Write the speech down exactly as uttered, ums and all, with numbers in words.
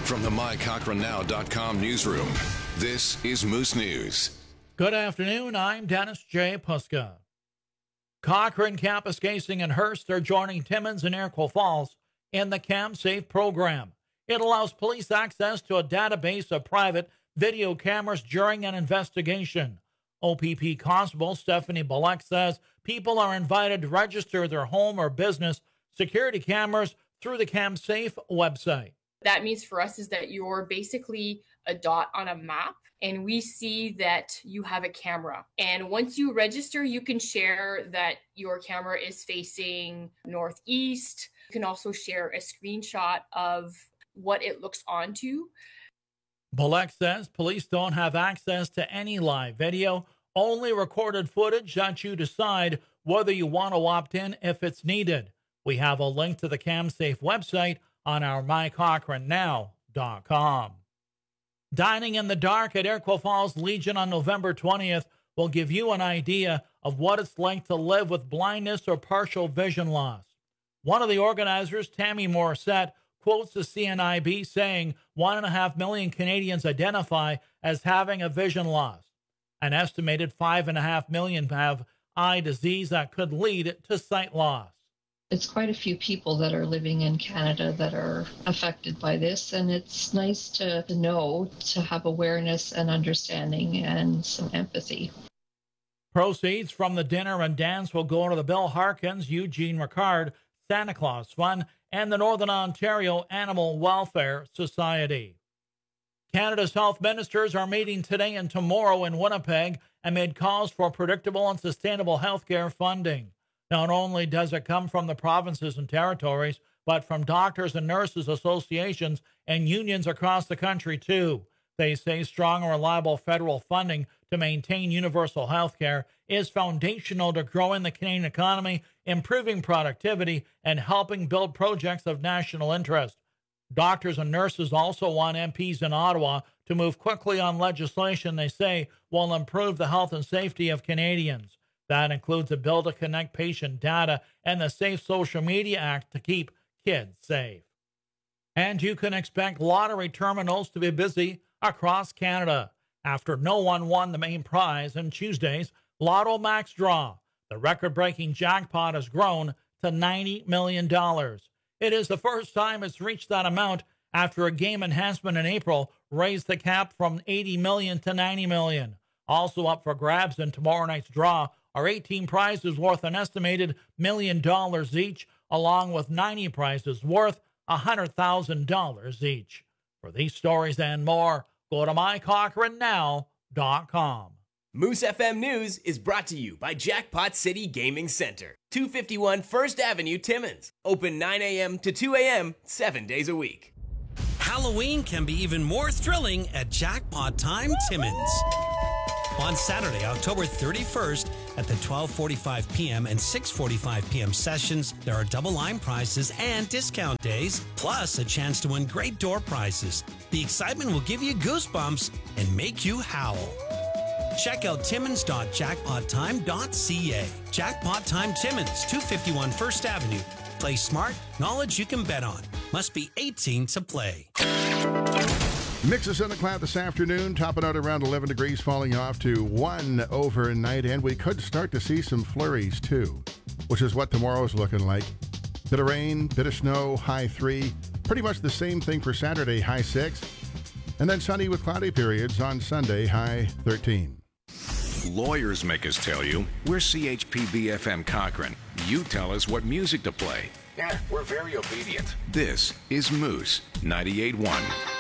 From the my cochrane now dot com newsroom, this is Moose News. Good afternoon, I'm Dennis J. Puska. Cochrane, Kapuskasing, and Hearst are joining Timmins and Iroquois Falls in the CamSafe program. It allows police access to a database of private video cameras during an investigation. O P P Constable Stephanie Bullock says people are invited to register their home or business security cameras through the CamSafe website. That means for us is that you're basically a dot on a map and we see that you have a camera. And once you register, you can share that your camera is facing northeast. You can also share a screenshot of what it looks onto. Bullock says police don't have access to any live video, only recorded footage that you decide whether you want to opt in if it's needed. We have a link to the CamSafe website on our my cochrane now dot com. Dining in the dark at Iroquois Falls Legion on November twentieth will give you an idea of what it's like to live with blindness or partial vision loss. One of the organizers, Tammy Morissette, quotes the C N I B saying one and a half million Canadians identify as having a vision loss. An estimated five and a half million have eye disease that could lead to sight loss. It's quite a few people that are living in Canada that are affected by this, and it's nice to know, to have awareness and understanding and some empathy. Proceeds from the dinner and dance will go to the Bill Harkins, Eugene Ricard, Santa Claus Fund, and the Northern Ontario Animal Welfare Society. Canada's health ministers are meeting today and tomorrow in Winnipeg amid calls for predictable and sustainable health care funding. Not only does it come from the provinces and territories, but from doctors and nurses associations and unions across the country, too. They say strong and reliable federal funding to maintain universal health care is foundational to growing the Canadian economy, improving productivity, and helping build projects of national interest. Doctors and nurses also want M Ps in Ottawa to move quickly on legislation they say will improve the health and safety of Canadians. That includes a bill to connect patient data and the Safe Social Media Act to keep kids safe. And you can expect lottery terminals to be busy across Canada after no one won the main prize in Tuesday's Lotto Max draw. The record-breaking jackpot has grown to ninety million dollars. It is the first time it's reached that amount after a game enhancement in April raised the cap from eighty million dollars to ninety million dollars. Also up for grabs in tomorrow night's draw are eighteen prizes worth an estimated million dollars each, along with ninety prizes worth one hundred thousand dollars each. For these stories and more, go to my cochrane now dot com. Moose F M News is brought to you by Jackpot City Gaming Center, two fifty-one First Avenue, Timmins. Open nine a.m. to two a.m., seven days a week. Halloween can be even more thrilling at Jackpot Time Timmins. On Saturday, October thirty-first, at the twelve forty-five p.m. and six forty-five p.m. sessions, there are double line prizes and discount days, plus a chance to win great door prizes. The excitement will give you goosebumps and make you howl. Check out timmins dot jackpot time dot c a. Jackpot Time Timmins, two fifty-one First Avenue. Play smart, knowledge you can bet on. Must be eighteen to play. Mixes in the cloud this afternoon, topping out around eleven degrees, falling off to one overnight, and we could start to see some flurries too, which is what tomorrow's looking like. Bit of rain, bit of snow, high three. Pretty much the same thing for Saturday, high six. And then sunny with cloudy periods on Sunday, high thirteen. Lawyers make us tell you we're C H P B F M Cochrane. You tell us what music to play. Yeah, we're very obedient. This is Moose ninety-eight point one.